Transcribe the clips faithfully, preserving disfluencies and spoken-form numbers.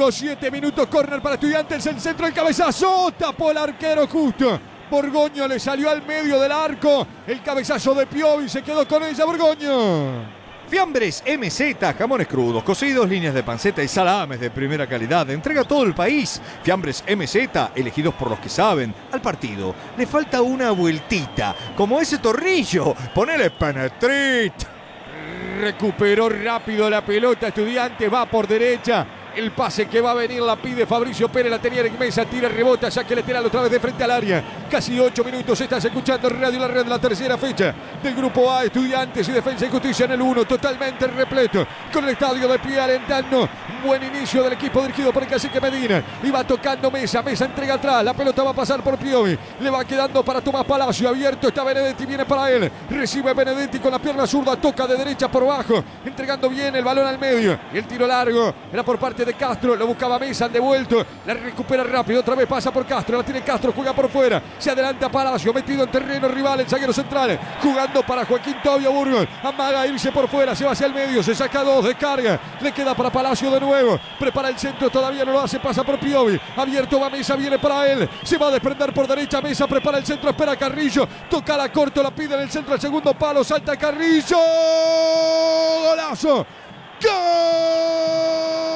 largo, siete minutos, córner para Estudiantes, el centro, el cabezazo, tapó el arquero justo. Borgoño le salió al medio del arco, el cabezazo de Piovi, se quedó con ella Borgoño. Fiambres M Z, jamones crudos, cocidos, líneas de panceta y salames de primera calidad. Entrega a todo el país. Fiambres M Z, elegidos por los que saben. Al partido le falta una vueltita, como ese tornillo. Ponele penetrit. Recuperó rápido la pelota, Estudiantes va por derecha. El pase que va a venir la pide Fabricio Pérez, la tenía en mesa, tira, rebota, saque lateral otra vez de frente al área. Casi ocho minutos, estás escuchando Radio La Red de la tercera fecha del Grupo A, Estudiantes y Defensa y Justicia en el uno, totalmente repleto, con el estadio de pie alentando. Buen inicio del equipo dirigido por el cacique Medina. Y va tocando Mesa, Mesa entrega atrás, la pelota va a pasar por Piovi. Le va quedando para Tomás Palacio, abierto está Benedetti, viene para él. Recibe Benedetti con la pierna zurda, toca de derecha por bajo, entregando bien el balón al medio. Y el tiro largo era por parte de Castro, lo buscaba Mesa, han devuelto, la recupera rápido, otra vez pasa por Castro, la tiene Castro, juega por fuera, se adelanta Palacio, metido en terreno rival, el zaguero central, jugando para Joaquín Tobio Burgos, amaga irse por fuera, se va hacia el medio, se saca dos, descarga, le queda para Palacio de nuevo, prepara el centro, todavía no lo hace, pasa por Piovi, abierto va Mesa, viene para él, se va a desprender por derecha, Mesa prepara el centro, espera Carrillo, toca la corto, la pide en el centro, al segundo palo, salta Carrillo, golazo, ¡gol!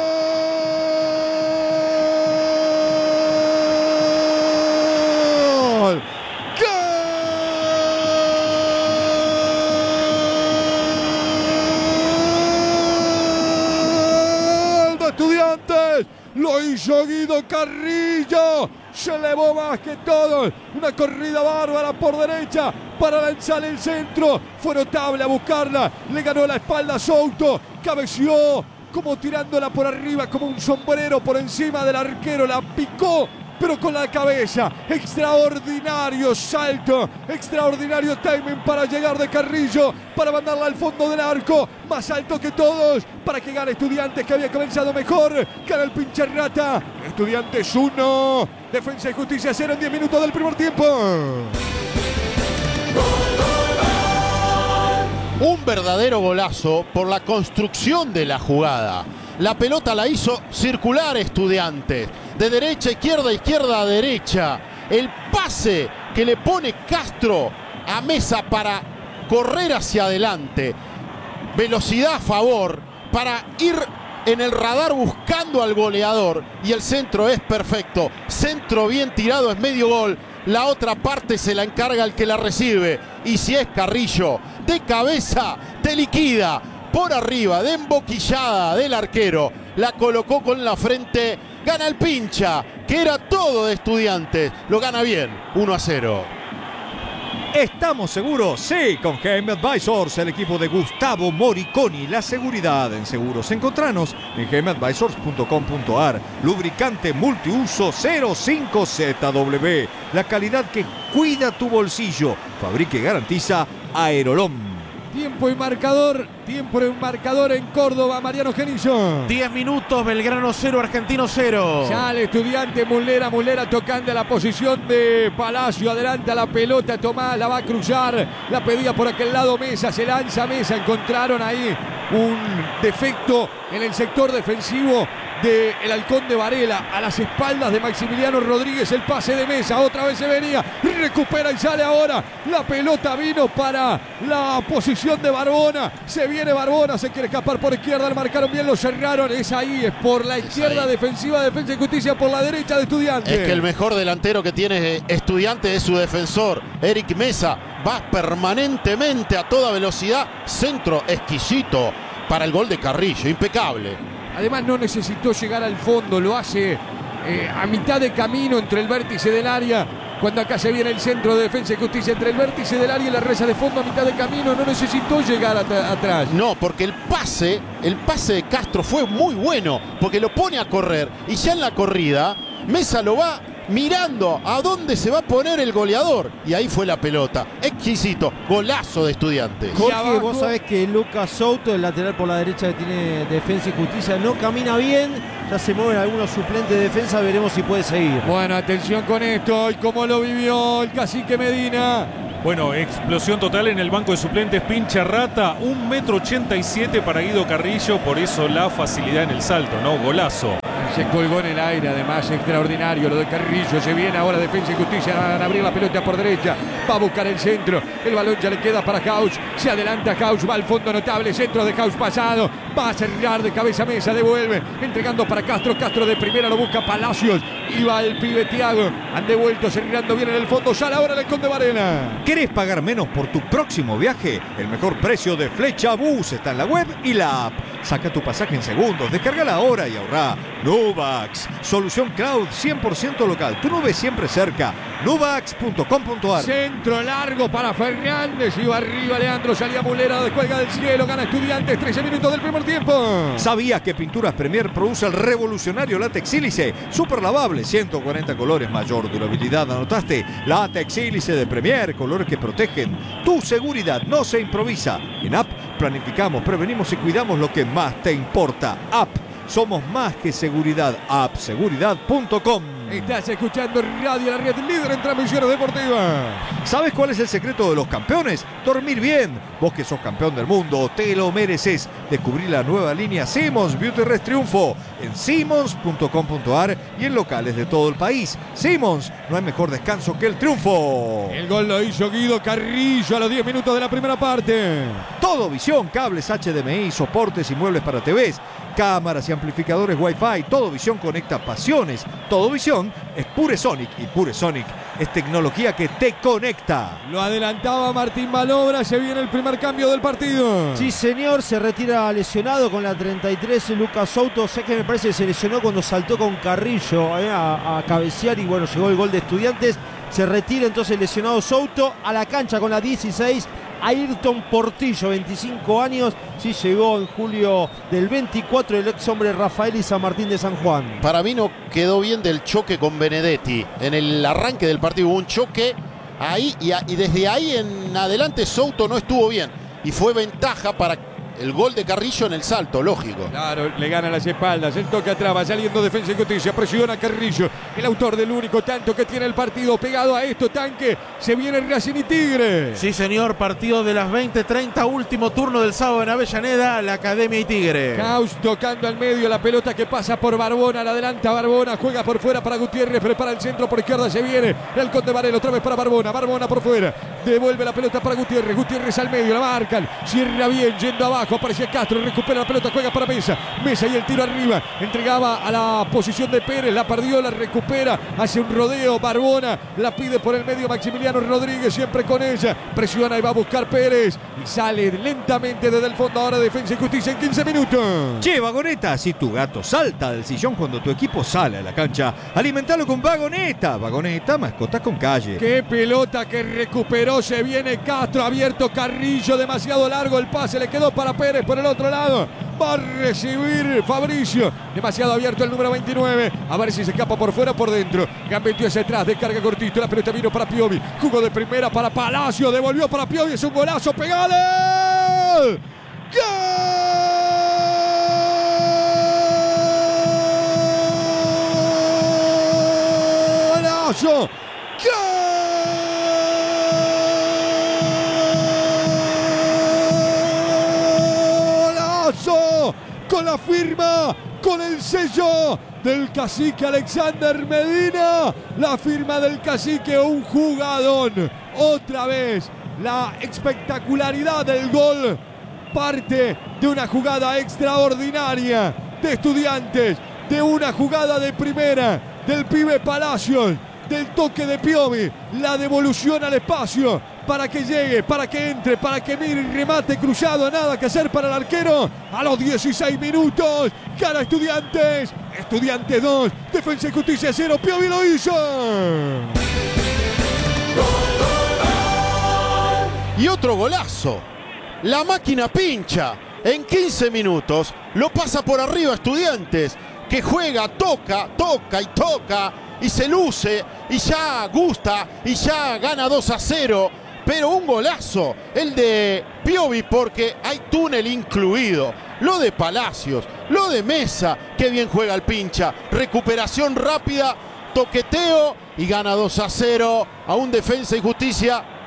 Estudiantes, lo hizo Guido Carrillo, se elevó más que todo, una corrida bárbara por derecha para lanzar el centro, fue notable a buscarla, le ganó la espalda a Souto, cabeció como tirándola por arriba como un sombrero por encima del arquero, la picó pero con la cabeza, extraordinario salto, extraordinario timing para llegar de Carrillo, para mandarla al fondo del arco, más alto que todos, para que gane Estudiantes que había comenzado mejor, gana el pinche rata, Estudiantes uno, Defensa y Justicia cero en diez minutos del primer tiempo. Un verdadero golazo por la construcción de la jugada. La pelota la hizo circular Estudiantes, de derecha a izquierda, izquierda a derecha. El pase que le pone Castro a Mesa para correr hacia adelante. Velocidad a favor para ir en el radar buscando al goleador. Y el centro es perfecto. Centro bien tirado, es medio gol. La otra parte se la encarga el que la recibe. Y si es Carrillo, de cabeza, te liquida. Por arriba, de emboquillada del arquero. La colocó con la frente. Gana el pincha, que era todo de Estudiantes. Lo gana bien, uno a cero. ¿Estamos seguros? Sí, con G M Advisors, el equipo de Gustavo Moriconi. La seguridad en seguros. Encontranos en g m advisors punto com punto a r. Lubricante multiuso cero cinco Z W. La calidad que cuida tu bolsillo. Fabrica y garantiza Aerolón. Tiempo y marcador, tiempo y marcador en Córdoba, Mariano Genillo. diez minutos, Belgrano cero, Argentino cero. Sale Estudiante, Mulera, Mulera tocando la posición de Palacio, adelanta la pelota, Tomás la va a cruzar, la pedía por aquel lado Mesa, se lanza Mesa, encontraron ahí un defecto en el sector defensivo del Halcón de Varela, a las espaldas de Maximiliano Rodríguez, el pase de Mesa, otra vez se venía, recupera y sale ahora, la pelota vino para la posición de Barbona, se viene Barbona, se quiere escapar por izquierda, le marcaron bien, lo cerraron, es ahí, es por la izquierda defensiva, Defensa y Justicia por la derecha de Estudiantes. Es que el mejor delantero que tiene Estudiantes es su defensor, Eric Mesa, va permanentemente a toda velocidad, centro exquisito para el gol de Carrillo, impecable. Además no necesitó llegar al fondo, lo hace eh, a mitad de camino entre el vértice del área, cuando acá se viene el centro de Defensa y Justicia, entre el vértice del área y la reza de fondo a mitad de camino, no necesitó llegar at atrás. No, porque el pase, el pase de Castro fue muy bueno, porque lo pone a correr, y ya en la corrida, Mesa lo va mirando a dónde se va a poner el goleador, y ahí fue la pelota, exquisito, golazo de Estudiantes. Jorge, abajo, vos sabés que Lucas Souto, el lateral por la derecha que tiene Defensa y Justicia, no camina bien, ya se mueven algunos suplentes de defensa, veremos si puede seguir. Bueno, atención con esto, y cómo lo vivió el cacique Medina. Bueno, explosión total en el banco de suplentes, pincha rata, un metro ochenta y siete para Guido Carrillo, por eso la facilidad en el salto, ¿no? Golazo. Se colgó en el aire, además extraordinario lo de Carrillo. Se viene ahora Defensa y Justicia, van a abrir la pelota por derecha, va a buscar el centro, el balón ya le queda para Hauch, se adelanta Hauch, va al fondo notable, centro de Hauch pasado, va a cerrar de cabeza Mesa, devuelve, entregando para Castro, Castro de primera lo busca Palacios, y va el pibe Thiago, han devuelto, cerrando bien en el fondo, sale ahora el Conde Varela. ¿Querés pagar menos por tu próximo viaje? El mejor precio de Flecha Bus está en la web y la app. Saca tu pasaje en segundos, descárgala ahora y ahorrá. Nuvax, solución cloud cien por ciento local. Tu nube siempre cerca. nuvax punto com punto ar. Centro largo para Fernández. Iba arriba Leandro, salía Mulera, descuelga del cielo. Gana Estudiantes, trece minutos del primer tiempo. ¿Sabías que Pinturas Premier produce el revolucionario látex sílice? Super lavable, ciento cuarenta colores, mayor durabilidad. ¿Anotaste? Látex sílice de Premier, colores que protegen. Tu seguridad no se improvisa. En App planificamos, prevenimos y cuidamos lo que más te importa. App. Somos más que seguridad. app seguridad punto com. Estás escuchando Radio La Red, líder en transmisiones deportivas. ¿Sabes cuál es el secreto de los campeones? Dormir bien. Vos que sos campeón del mundo, te lo mereces. Descubrí la nueva línea Simmons Beauty Rest Triunfo en simmons punto com punto ar y en locales de todo el país. Simmons, no hay mejor descanso que el triunfo. El gol lo hizo Guido Carrillo a los diez minutos de la primera parte. Todo Visión, cables H D M I, soportes y muebles para T Vs, cámaras y amplificadores Wi-Fi. Todo Visión conecta pasiones. Todo Visión es Pure Sonic y Pure Sonic es tecnología que te conecta. Lo adelantaba Martín Malobra, se viene el primer cambio del partido. Sí, señor, se retira lesionado con la treinta y tres Lucas Souto. Sé que me parece que se lesionó cuando saltó con Carrillo eh, a, a cabecear y bueno, llegó el gol de Estudiantes. Se retira entonces lesionado Souto a la cancha con la dieciséis. Ayrton Portillo, veinticinco años, sí llegó en julio del veinticuatro el ex hombre Rafael y San Martín de San Juan. Para mí no quedó bien del choque con Benedetti. En el arranque del partido hubo un choque ahí y, a, y desde ahí en adelante Souto no estuvo bien. Y fue ventaja para el gol de Carrillo en el salto, lógico. Claro, le gana las espaldas, el toque atrás, va saliendo Defensa y Justicia, presiona Carrillo, el autor del único tanto que tiene el partido. Pegado a esto, Tanque, se viene Racing y Tigre. Sí, señor, partido de las veinte treinta, último turno del sábado en Avellaneda, la Academia y Tigre. Caus tocando al medio, la pelota que pasa por Barbona, la adelanta Barbona, juega por fuera para Gutiérrez, prepara el centro por izquierda, se viene el Conde Varela, otra vez para Barbona, Barbona por fuera, devuelve la pelota para Gutiérrez, Gutiérrez al medio, la marcan, cierra bien, yendo abajo, aparecía Castro, recupera la pelota, juega para Mesa, Mesa y el tiro arriba, entregaba a la posición de Pérez, la perdió, la recupera, hace un rodeo, Barbona, la pide por el medio Maximiliano Rodríguez, siempre con ella, presiona y va a buscar Pérez, y sale lentamente desde el fondo ahora Defensa y Justicia en quince minutos. Che, Vagoneta, si tu gato salta del sillón cuando tu equipo sale a la cancha, alimentalo con Vagoneta. Vagoneta, mascotas con calle. Qué pelota que recuperó, se viene Castro, abierto Carrillo, demasiado largo el pase, le quedó para Pérez por el otro lado, va a recibir Fabricio, demasiado abierto el número veintinueve, a ver si se escapa por fuera o por dentro, gambeteó hacia atrás, descarga cortito, la pelota vino para Piovi, jugó de primera para Palacio, devolvió para Piovi, es un golazo, pegale, golazo, ¡gol! Con la firma, con el sello del cacique Alexander Medina, la firma del cacique, un jugadón. Otra vez la espectacularidad del gol parte de una jugada extraordinaria de Estudiantes, de una jugada de primera del pibe Palacios, del toque de Piovi, la devolución al espacio para que llegue, para que entre, para que mire y remate cruzado, nada que hacer para el arquero. A los dieciséis minutos, gana Estudiantes, Estudiantes dos, Defensa y Justicia cero, Piovi lo hizo. Y otro golazo, la máquina pincha, en quince minutos, lo pasa por arriba Estudiantes, que juega, toca, toca y toca, y se luce, y ya gusta, y ya gana dos a cero. Pero un golazo, el de Piovi, porque hay túnel incluido. Lo de Palacios, lo de Mesa, qué bien juega el pincha. Recuperación rápida, toqueteo y gana dos a cero a un Defensa y Justicia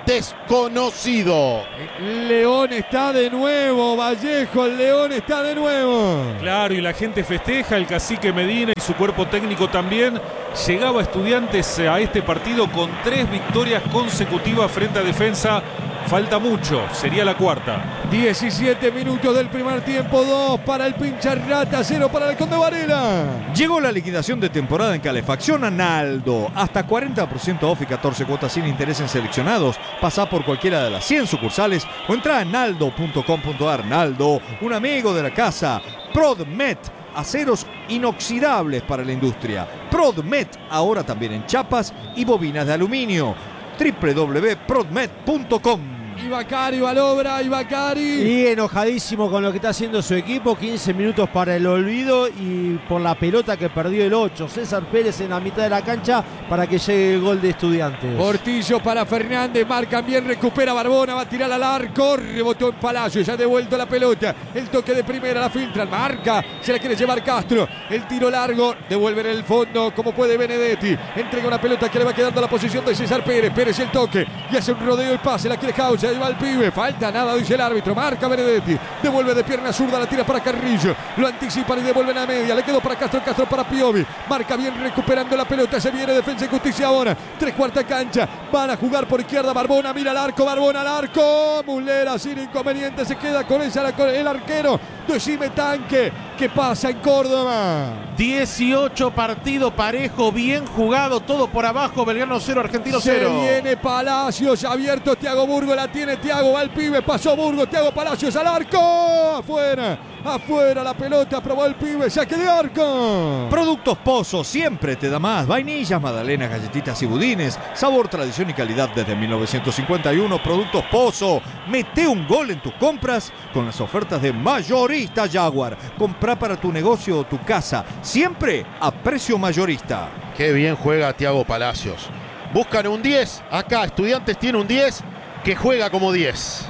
desconocido. El León está de nuevo, Vallejo, el León está de nuevo. Claro, y la gente festeja, el cacique Medina y su cuerpo técnico también. Llegaba Estudiantes a este partido con tres victorias consecutivas frente a Defensa. Falta mucho, sería la cuarta. diecisiete minutos del primer tiempo, dos para el Pincharrata, cero para el Conde Varela. Llegó la liquidación de temporada en calefacción a Naldo. Hasta cuarenta por ciento off y catorce cuotas sin interés en seleccionados. Pasá por cualquiera de las cien sucursales o entra a naldo punto com punto ar. Naldo, un amigo de la casa. Prodmet, aceros inoxidables para la industria. Prodmet, ahora también en chapas y bobinas de aluminio. doble u doble u doble u punto prodmet punto com. Y Bacari va al obra, y Bacari. Y enojadísimo con lo que está haciendo su equipo. quince minutos para el olvido y por la pelota que perdió el ocho. César Pérez en la mitad de la cancha para que llegue el gol de Estudiantes. Portillo para Fernández, marcan bien, recupera Barbona, va a tirar al arco, rebotó en Palacio, ya ha devuelto la pelota. El toque de primera, la filtran, marca, se la quiere llevar Castro. El tiro largo, devuelve en el fondo, como puede Benedetti. Entrega una pelota que le va quedando a la posición de César Pérez. Pérez el toque y hace un rodeo y pase, la quiere Causa. Ahí va el pibe, falta nada, dice el árbitro, marca Benedetti, devuelve de pierna zurda, la tira para Carrillo, lo anticipan y devuelven a media, le quedó para Castro, Castro para Piovi, marca bien recuperando la pelota, se viene Defensa y Justicia ahora, tres cuarta cancha, van a jugar por izquierda, Barbona, mira al arco, Barbona al arco, Mulera sin inconveniente, se queda con ella el arquero, decime Tanque, ¿qué pasa en Córdoba? dieciocho partido parejo, bien jugado, todo por abajo, Belgrano cero, Argentino cero. Se viene Palacios, abierto Thiago Burgos, la tiene Thiago, va el pibe, pasó Burgos, Thiago Palacios al arco, afuera, afuera la pelota, probó el pibe, saque de arco. Productos Pozo, siempre te da más. Vainillas, magdalenas, galletitas y budines. Sabor, tradición y calidad desde mil novecientos cincuenta y uno. Productos Pozo. Mete un gol en tus compras con las ofertas de Mayorista Jaguar. Comprá para tu negocio o tu casa, siempre a precio mayorista. Qué bien juega Thiago Palacios. Buscan un diez. Acá Estudiantes tiene un diez que juega como diez.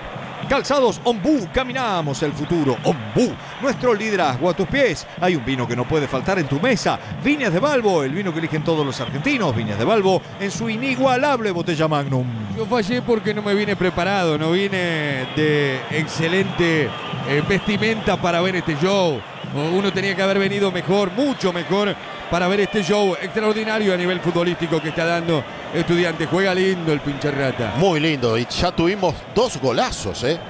Calzados Ombú, caminamos el futuro. Ombú, nuestro liderazgo a tus pies. Hay un vino que no puede faltar en tu mesa. Viñas de Balbo, el vino que eligen todos los argentinos. Viñas de Balbo en su inigualable botella Magnum. Yo fallé porque no me vine preparado, no vine de excelente eh, vestimenta para ver este show. Uno tenía que haber venido mejor, mucho mejor, para ver este show extraordinario a nivel futbolístico que está dando Estudiantes. Juega lindo el Pincharrata. Muy lindo, y ya tuvimos dos golazos, ¿eh?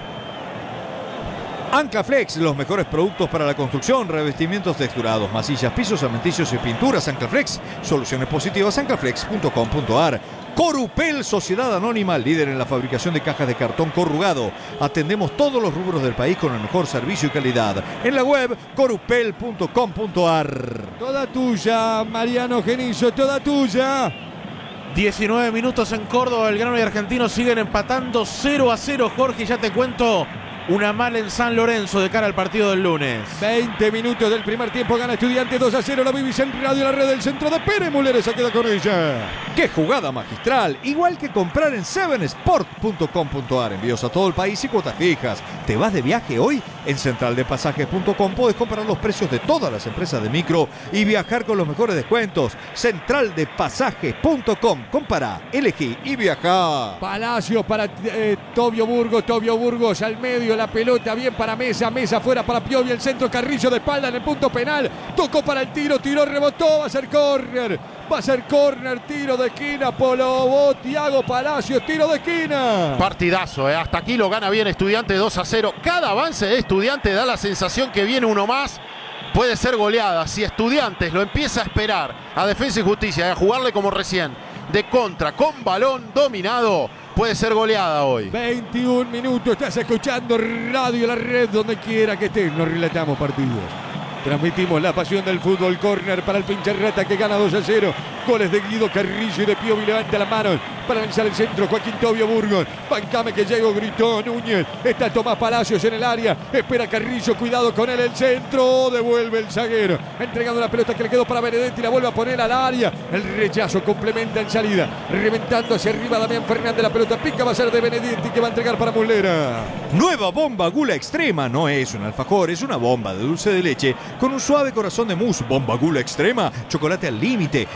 Anclaflex, los mejores productos para la construcción, revestimientos texturados, masillas, pisos, cementicios y pinturas. Anclaflex, soluciones positivas, anclaflex punto com punto ar. Corupel, sociedad anónima, líder en la fabricación de cajas de cartón corrugado. Atendemos todos los rubros del país con el mejor servicio y calidad. En la web, corupel punto com punto ar. Toda tuya, Mariano Genizo, toda tuya. diecinueve minutos en Córdoba, Belgrano y Argentino siguen empatando cero a cero. Jorge, ya te cuento una mala en San Lorenzo de cara al partido del lunes. veinte minutos del primer tiempo, gana Estudiantes dos a cero. La vivís en Radio La Red del Centro de Pérez Mulero, se queda con ella. ¡Qué jugada magistral! Igual que comprar en seven sport punto com punto ar. Envíos a todo el país y cuotas fijas. ¿Te vas de viaje hoy? En central de pasajes punto com podés comprar los precios de todas las empresas de micro y viajar con los mejores descuentos. central de pasajes punto com. Compara, elegí y viajá. Palacios para eh, Tobio Burgos, Tobio Burgos al medio, la pelota bien para Mesa, Mesa fuera para Piovi, el centro, Carrillo de espalda en el punto penal, tocó para el tiro, tiró, rebotó, va a ser córner, va a ser córner, tiro de esquina, Polobó, Thiago Palacios, tiro de esquina. Partidazo, ¿eh? Hasta aquí lo gana bien Estudiantes dos a cero. Cada avance de Estudiantes da la sensación que viene uno más. Puede ser goleada. Si Estudiantes lo empieza a esperar a Defensa y Justicia, a jugarle como recién, de contra, con balón dominado, puede ser goleada hoy. veintiún minutos, estás escuchando Radio La Red, donde quiera que estés, nos relatamos partidos. Transmitimos la pasión del fútbol. Córner para el Pincharrata que gana dos a cero. Goles de Guido Carrillo y de Piovi. Levanta la mano para lanzar el centro. Joaquín Tobio Burgos. Bancame que llegó, gritó Núñez. Está Tomás Palacios en el área. Espera Carrillo. Cuidado con él. El centro. Devuelve el zaguero. Entregando la pelota que le quedó para Benedetti. La vuelve a poner al área. El rechazo complementa en salida. Reventando hacia arriba Damián Fernández. La pelota pica. Va a ser de Benedetti que va a entregar para Mulera. Nueva bomba Gula Extrema. No es un alfajor, es una bomba de dulce de leche con un suave corazón de mousse. Bomba Gula Extrema. Chocolate al límite en uno.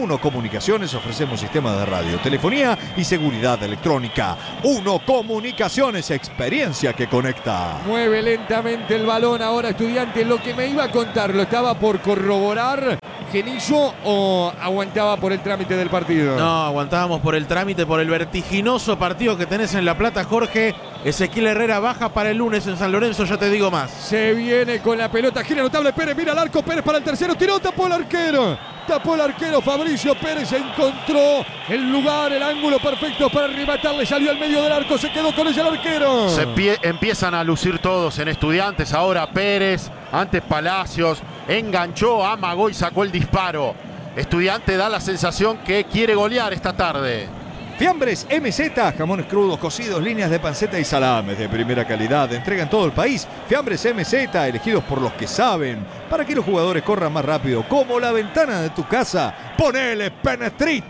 Uno Comunicaciones ofrecemos sistemas de radio, telefonía y seguridad electrónica. Uno Comunicaciones, experiencia que conecta. Mueve lentamente el balón ahora Estudiantes. Lo que me iba a contar, ¿lo estaba por corroborar Genillo o aguantaba por el trámite del partido? No, aguantábamos por el trámite, por el vertiginoso partido que tenés en La Plata, Jorge. Ezequiel Herrera baja para el lunes en San Lorenzo, ya te digo más. Se viene con la pelota, gira notable Pérez, mira al arco, Pérez para el tercero, tiró, tapó el arquero. Tapó el arquero Fabricio Pérez, encontró el lugar, el ángulo perfecto para rematarle, salió al medio del arco, se quedó con ella el arquero. Se pie, empiezan a lucir todos en Estudiantes, ahora Pérez, antes Palacios, enganchó, amagó y sacó el disparo. Estudiante da la sensación que quiere golear esta tarde. Fiambres M Z, jamones crudos, cocidos, líneas de panceta y salames de primera calidad. Entrega en todo el país. Fiambres M Z, elegidos por los que saben. Para que los jugadores corran más rápido, como la ventana de tu casa. Ponele Penetrit.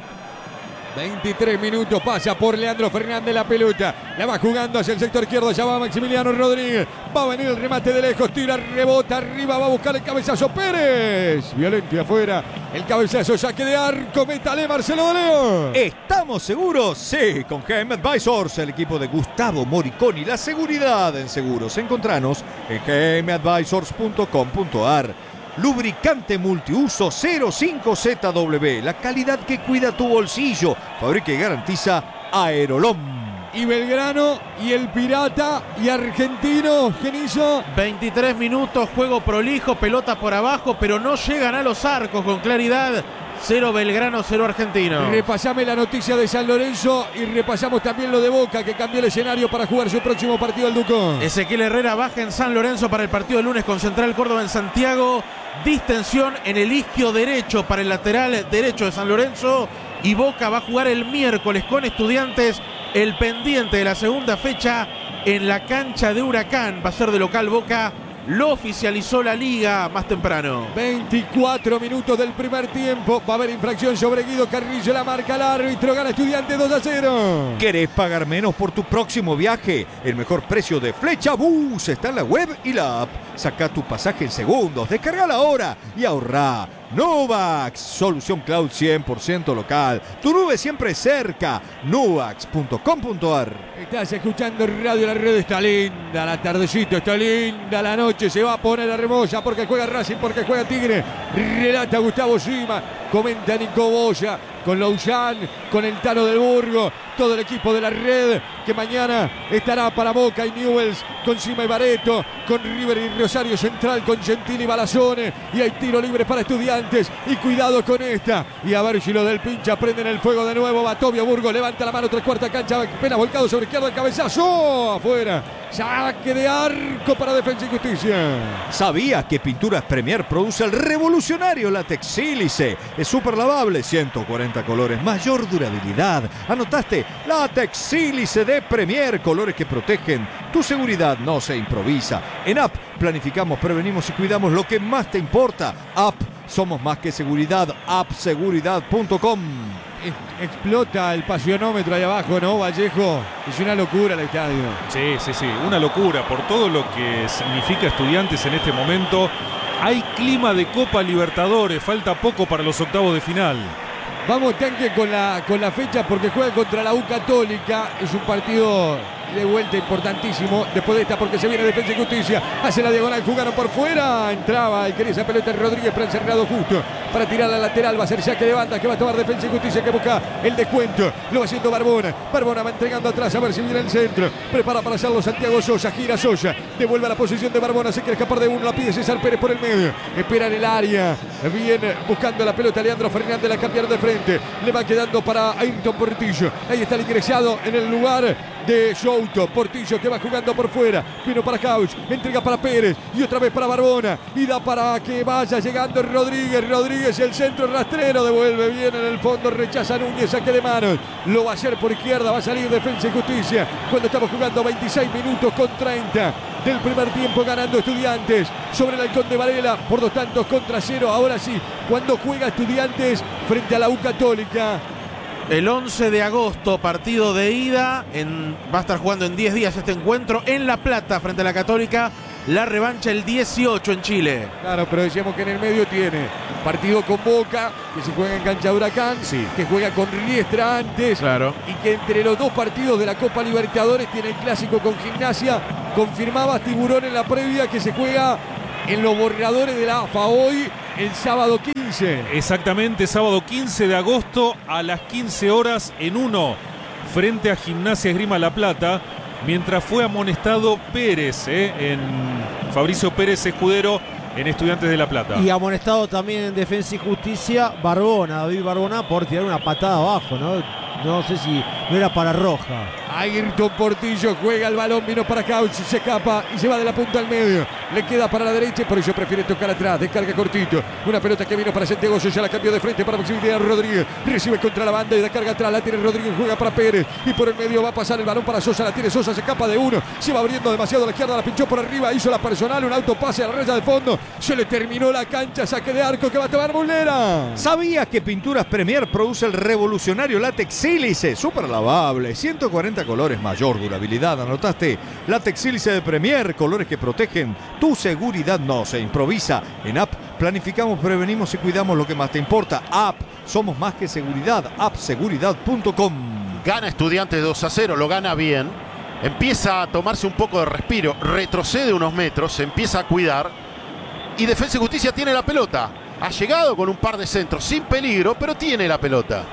veintitrés minutos, pasa por Leandro Fernández la pelota. La va jugando hacia el sector izquierdo, ya va Maximiliano Rodríguez. Va a venir el remate de lejos, tira, rebota arriba, va a buscar el cabezazo Pérez. Violente afuera, el cabezazo, saque de arco, métale Marcelo de León. ¿Estamos seguros? Sí, con G M Advisors, el equipo de Gustavo Moriconi. La seguridad en seguros. Encontranos en g m advisors punto com punto a r. Lubricante multiuso cero cinco Z W, la calidad que cuida tu bolsillo. Fabrica y garantiza Aerolom. Y Belgrano, y el Pirata, y Argentino, Genillo. veintitrés minutos, juego prolijo, pelota por abajo, pero no llegan a los arcos con claridad. Cero Belgrano, cero Argentino. Repasame la noticia de San Lorenzo y repasamos también lo de Boca, que cambió el escenario para jugar su próximo partido al Ducón. Ezequiel Herrera baja en San Lorenzo para el partido del lunes con Central Córdoba en Santiago. Distensión en el isquio derecho para el lateral derecho de San Lorenzo. Y Boca va a jugar el miércoles con Estudiantes el pendiente de la segunda fecha en la cancha de Huracán. Va a ser de local Boca. Lo oficializó la liga más temprano. veinticuatro minutos del primer tiempo. Va a haber infracción sobre Guido Carrillo. La marca el árbitro. Gana Estudiantes dos a cero. ¿Querés pagar menos por tu próximo viaje? El mejor precio de Flecha Bus está en la web y la app. Saca tu pasaje en segundos. Descargala ahora y ahorrá. Nuvax, solución cloud cien por ciento local. Tu nube siempre cerca. nuvax punto com punto a r. Estás escuchando Radio La Red. Está linda la tardecita, está linda la noche. Se va a poner hermosa porque juega Racing, porque juega Tigre. Relata Gustavo Sima, comenta Nico Boya, con Lausanne, con el Tano del Burgo, todo el equipo de La Red que mañana estará para Boca y Newell's, con Sima y Bareto, con River y Rosario Central, con Gentili y Balazone, y hay tiro libre para Estudiantes, y cuidado con esta, y a ver si los del pincha prenden el fuego de nuevo. Batovia Burgo levanta la mano, tres cuarta cancha, apenas volcado sobre izquierda, el cabezazo afuera, saque de arco para Defensa y Justicia. ¿Sabías que Pinturas Premier produce el revolucionario látex sílice? Es súper lavable, ciento cuarenta colores, mayor durabilidad. ¿Anotaste? Látex sílice de Premier, colores que protegen. Tu seguridad no se improvisa. En App planificamos, prevenimos y cuidamos lo que más te importa. App, somos más que seguridad. app seguridad punto com. Explota el pasionómetro ahí abajo, ¿no, Vallejo? Es una locura el estadio. Sí, sí, sí, una locura por todo lo que significa Estudiantes en este momento. Hay clima de Copa Libertadores, falta poco para los octavos de final. Vamos, Tanque, con la, con la fecha porque juega contra la U Católica. Es un partido de vuelta importantísimo después de esta porque se viene Defensa y Justicia. Hace la diagonal, jugaron por fuera. Entraba y quería esa pelota Rodríguez, pero encerrado justo para tirar la lateral. Va a ser saque de banda que va a tomar Defensa y Justicia, que busca el descuento. Lo va haciendo Barbona. Barbona va entregando atrás a ver si viene el centro. Prepara para hacerlo Santiago Sosa. Gira Sosa. Devuelve a la posición de Barbona. Se quiere escapar de uno. La pide César Pérez por el medio. Espera en el área. Viene buscando la pelota Leandro Fernández. La cambiaron de frente. Le va quedando para Ayrton Portillo. Ahí está el ingresado en el lugar de Souto. Portillo que va jugando por fuera. Vino para Couch. Entrega para Pérez. Y otra vez para Barbona. Y da para que vaya llegando Rodríguez. Rodríguez, el centro rastrero. Devuelve bien en el fondo. Rechaza Núñez. Saque de manos. Lo va a hacer por izquierda. Va a salir Defensa y Justicia. Cuando estamos jugando veintiséis minutos con treinta del primer tiempo, ganando Estudiantes sobre el Halcón de Varela por dos tantos contra cero. Ahora sí, cuando juega Estudiantes frente a la U Católica. El once de agosto, partido de ida. En, va a estar jugando en diez días este encuentro en La Plata frente a la Católica. la revancha el dieciocho en Chile. Claro, pero decíamos que en el medio tiene partido con Boca, que se juega en cancha de Huracán, Sí. que juega con Riestra antes, Claro. y que entre los dos partidos de la Copa Libertadores tiene el clásico con Gimnasia. Confirmaba Tiburón en la previa que se juega en los borradores de la A F A hoy, el sábado quince. Exactamente, sábado quince de agosto a las quince horas en uno, frente a Gimnasia Esgrima La Plata, mientras fue amonestado Pérez, eh, en Fabricio Pérez Escudero, en Estudiantes de La Plata. Y amonestado también en Defensa y Justicia Barbona, David Barbona, por tirar una patada abajo, ¿no? No sé si no era para roja. Ayrton Portillo juega el balón, vino para Couch, se escapa y se va de la punta al medio. Le queda para la derecha y por eso prefiere tocar atrás. Descarga cortito. Una pelota que vino para Santiago Sosa, la cambió de frente para Maximiliano Rodríguez. Recibe contra la banda y descarga atrás. La tiene Rodríguez, juega para Pérez. Y por el medio va a pasar el balón para Sosa. La tiene Sosa, se escapa de uno. Se va abriendo demasiado a la izquierda, la pinchó por arriba. Hizo la personal, un autopase a la raya de fondo. Se le terminó la cancha, saque de arco que va a tomar Muslera. ¿Sabías que Pinturas Premier produce el revolucionario látex sílice? Súper lavable, ciento cuarenta colores, mayor durabilidad. ¿Anotaste? Látex sílice de Premier, colores que protegen. Tu seguridad no se improvisa. En App planificamos, prevenimos y cuidamos lo que más te importa. App, somos más que seguridad. app seguridad punto com. Gana Estudiantes dos a cero, lo gana bien. Empieza a tomarse un poco de respiro, retrocede unos metros, se empieza a cuidar. Y Defensa y Justicia tiene la pelota. Ha llegado con un par de centros sin peligro, pero tiene la pelota.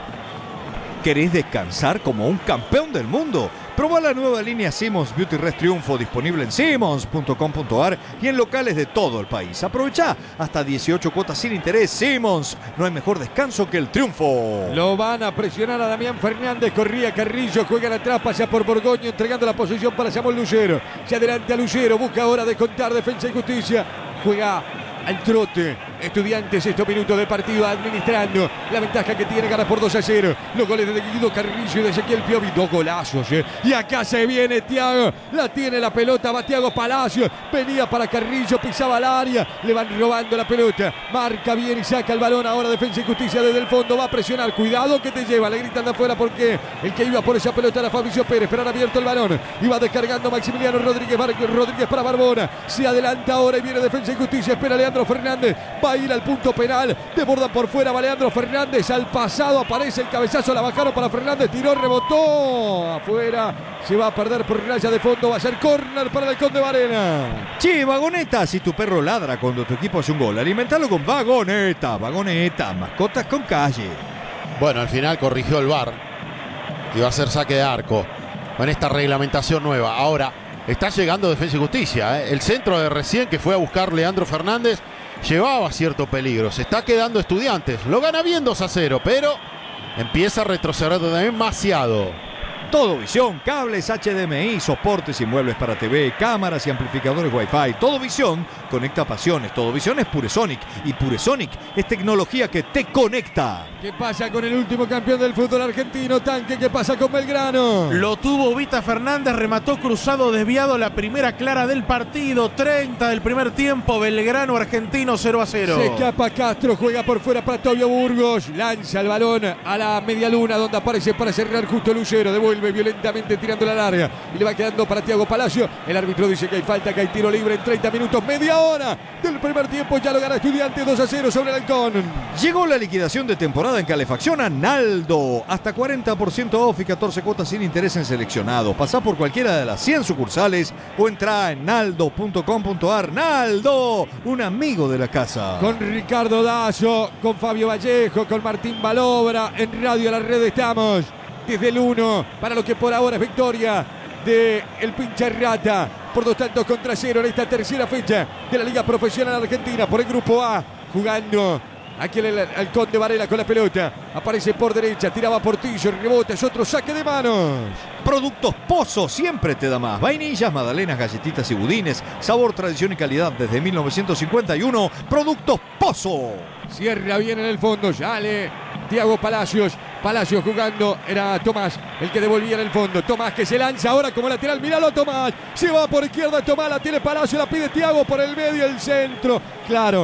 ¿Querés descansar como un campeón del mundo? Probá la nueva línea Simmons Beauty Rest Triunfo, disponible en simmons punto com punto ar y en locales de todo el país. Aprovechá hasta dieciocho cuotas sin interés. Simmons, no hay mejor descanso que el triunfo. Lo van a presionar a Damián Fernández, corría Carrillo, juega atrás, pasa por Borgoño, entregando la posición para Samuel Lucero. Se adelanta Lucero, busca ahora descontar Defensa y Justicia. Juega al trote. Estudiantes, estos minutos de partido administrando la ventaja que tiene, gana por dos a cero. Los goles de Guido Carrillo y de Ezequiel Piovi, dos golazos, eh. Y acá se viene Thiago, la tiene la pelota, va Thiago Palacios, venía para Carrillo, pisaba el área, le van robando la pelota, marca bien y saca el balón. Ahora Defensa y Justicia desde el fondo, va a presionar, cuidado que te lleva, le gritan de afuera porque el que iba por esa pelota era Fabricio Pérez, pero han abierto el balón y va descargando Maximiliano Rodríguez, Rodríguez para Barbona, se adelanta ahora y viene Defensa y Justicia, espera Leandro Fernández, va a ir al punto penal, desborda por fuera, va Leandro Fernández, al pasado aparece el cabezazo, la bajaron para Fernández, tiró, rebotó, afuera, se va a perder por raya de fondo, va a ser córner para el Halcón de Varela. Che, Vagoneta, si tu perro ladra cuando tu equipo hace un gol, alimentalo con Vagoneta, Vagoneta, mascotas con calle. Bueno, al final corrigió el V A R y va a ser saque de arco con esta reglamentación nueva. Ahora, está llegando Defensa y Justicia, ¿eh? El centro de recién que fue a buscar Leandro Fernández llevaba cierto peligro. Se está quedando Estudiantes. Lo gana bien dos a cero, pero empieza a retroceder demasiado. Todo Visión, cables H D M I, soportes y muebles para T V, cámaras y amplificadores Wi-Fi. Todo Visión conecta pasiones. Todo Visión es Puresonic y Puresonic es tecnología que te conecta. ¿Qué pasa con el último campeón del fútbol argentino, Tanque? ¿Qué pasa con Belgrano? Lo tuvo Vita Fernández, remató cruzado, desviado, la primera clara del partido. treinta del primer tiempo, Belgrano Argentino cero a cero. Se escapa Castro, juega por fuera para Tobio Burgos, lanza el balón a la media luna donde aparece para cerrar justo Lucero, devuelve violentamente tirando la larga y le va quedando para Thiago Palacio. El árbitro dice que hay falta, que hay tiro libre en treinta minutos, media hora del primer tiempo, ya lo gana Estudiantes dos a cero sobre el Halcón. Llegó la liquidación de temporada en calefacción a Naldo, hasta cuarenta por ciento off y catorce cuotas sin interés en seleccionados. Pasá por cualquiera de las cien sucursales o entra en naldo punto com punto ar. Naldo, un amigo de la casa. Con Ricardo Dazo, con Fabio Vallejo, con Martín Balobra, en Radio La Red estamos desde el uno para lo que por ahora es victoria de el Pincha Rata por dos tantos contra cero en esta tercera fecha de la Liga Profesional Argentina por el Grupo A, jugando aquí el Halcón de Varela con la pelota, aparece por derecha, tiraba Portillo, rebota, es otro saque de manos. Productos Pozo siempre te da más. Vainillas, magdalenas, galletitas y budines. Sabor, tradición y calidad desde mil novecientos cincuenta y uno. Productos Pozo. Cierra bien en el fondo, sale Thiago Palacios. Palacios jugando, era Tomás el que devolvía en el fondo. Tomás que se lanza ahora como lateral, míralo a Tomás. Se va por izquierda Tomás, la tiene Palacios, la pide Thiago por el medio, el centro. Claro,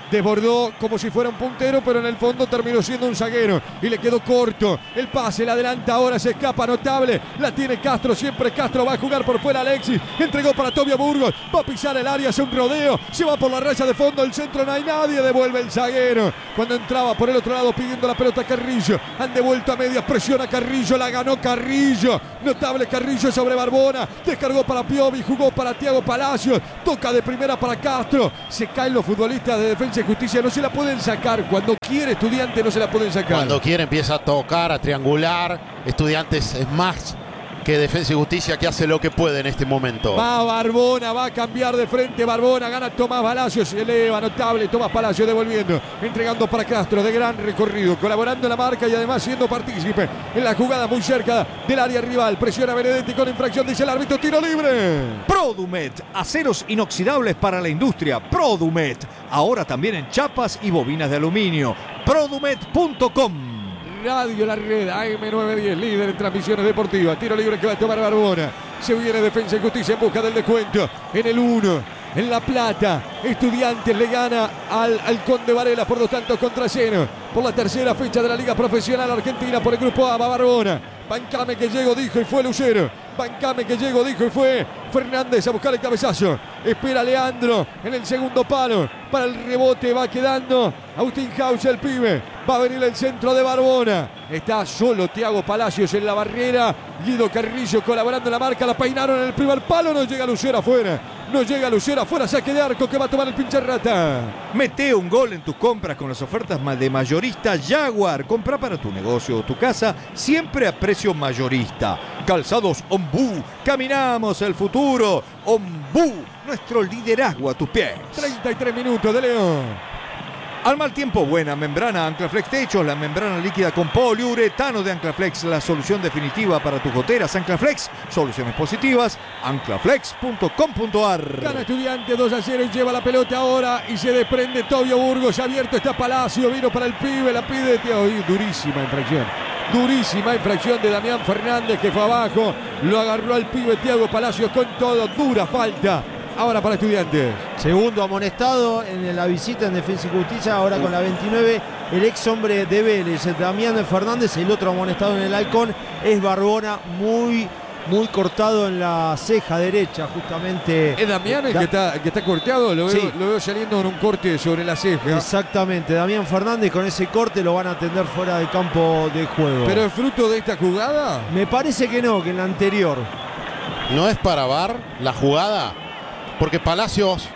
Desbordó como si fuera un puntero, pero en el fondo terminó siendo un zaguero y le quedó corto. El pase, la adelanta ahora, se escapa, notable. La tiene Castro, siempre Castro va a jugar por fuera. Alexis entregó para Tobio Burgos, va a pisar el área, hace un rodeo, se va por la raya de fondo, el centro no hay nadie, devuelve el zaguero. Cuando entraba por el otro lado pidiendo la pelota Carrillo, han devuelto a medias, presiona Carrillo, la ganó Carrillo. Notable Carrillo sobre Barbona, descargó para Piovi, jugó para Thiago Palacios, toca de primera para Castro. Se caen los futbolistas de Defensa y Justicia, no se la pueden sacar. Cuando quiere Estudiantes no se la pueden sacar. Cuando quiere empieza a tocar, a triangular. Estudiantes es más que Defensa y Justicia, que hace lo que puede en este momento. Va Barbona, va a cambiar de frente Barbona, gana Tomás Palacios, se eleva, notable Tomás Palacios devolviendo, entregando para Castro, de gran recorrido, colaborando en la marca y además siendo partícipe en la jugada muy cerca del área rival. Presiona Benedetti con infracción, dice el árbitro, tiro libre. Produmet, aceros inoxidables para la industria. Produmet, ahora también en chapas y bobinas de aluminio. Produmet punto com. Radio La Red, A M novecientos diez, líder en transmisiones deportivas. Tiro libre que va a tomar Barbona. Se viene Defensa y Justicia en busca del descuento. En el uno, en La Plata, Estudiantes le gana al Halcón de Varela por dos tantos contra cero. Por la tercera fecha de la Liga Profesional Argentina por el Grupo A, va Barbona. Bancame que llego, dijo y fue Lucero. Bancame que llego, dijo y fue Fernández a buscar el cabezazo. Espera Leandro en el segundo palo. Para el rebote va quedando Agustín House, el pibe. Va a venir el centro de Barbona. Está solo Thiago Palacios en la barrera. Guido Carrillo colaborando en la marca. La peinaron en el primer palo. No llega Lucero afuera. No llega Lucero afuera. Saque de arco que va a tomar el pinche rata. Mete un gol en tus compras con las ofertas de mayorista Jaguar. Compra para tu negocio o tu casa siempre a precio mayorista. Calzados Ombú. Caminamos el futuro. Ombú. Nuestro liderazgo a tus pies. treinta y tres minutos de León. Al mal tiempo, buena membrana Anclaflex Techos, la membrana líquida con poliuretano de Anclaflex, la solución definitiva para tus goteras. Anclaflex, soluciones positivas, anclaflex punto com punto ar. Gana Estudiantes dos a cero y lleva la pelota ahora y se desprende Tobio Burgos. Abierto está Palacio, vino para el pibe, la pide Thiago. Durísima infracción. Durísima infracción de Damián Fernández que fue abajo. Lo agarró al pibe Thiago Palacios con todo. Dura falta. Ahora para Estudiantes. Segundo amonestado en la visita en Defensa y Justicia, ahora con la veintinueve, el ex hombre de Vélez, el Damián Fernández. El otro amonestado en el Halcón es Barbona, muy, muy cortado en la ceja derecha, justamente. ¿Es Damián el da que está, el que está corteado? Lo veo, sí. lo veo saliendo con un corte sobre la ceja. Exactamente, Damián Fernández con ese corte lo van a atender fuera del campo de juego. ¿Pero es fruto de esta jugada? Me parece que no, que en la anterior. No es para V A R la jugada, porque Palacios